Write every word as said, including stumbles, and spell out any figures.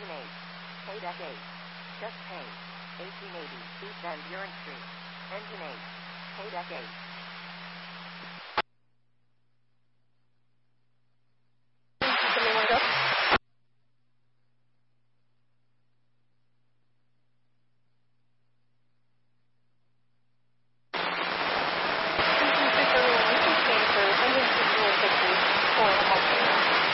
Engine eight. K-Deck eight. Just paint. eighteen eighty East End Urine Street. Engine eight. K-Deck eight. Anyone go? Thank you for one hundred sixty for one hundred sixty-four